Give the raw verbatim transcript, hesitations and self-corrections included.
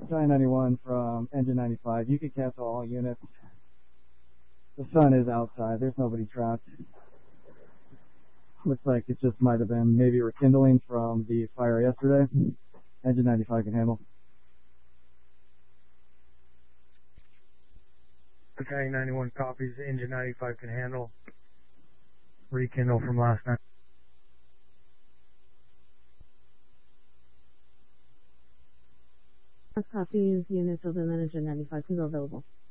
Battalion ninety-one from Engine ninety-five. You can cancel all units. The sun is outside. There's nobody trapped. Looks like it just might have been maybe rekindling from the fire yesterday. Engine ninety-five can handle. Battalion ninety-one copies. Engine ninety-five can handle. Rekindle from last night. Copies, units of the Engine ninety-five can go available.